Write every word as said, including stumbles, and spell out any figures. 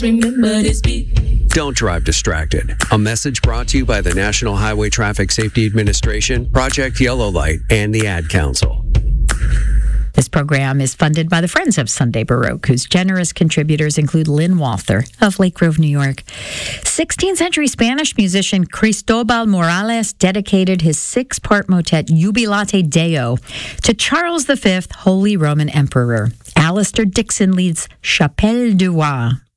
Remember this beat. Don't drive distracted. A message brought to you by the National Highway Traffic Safety Administration, Project Yellow Light, and the Ad Council. This program is funded by the Friends of Sunday Baroque, whose generous contributors include Lynn Walther of Lake Grove, New York. sixteenth century Spanish musician Cristobal Morales dedicated his six-part motet Jubilate Deo to Charles the Fifth, Holy Roman Emperor. Alistair Dixon leads Chapelle du Roi.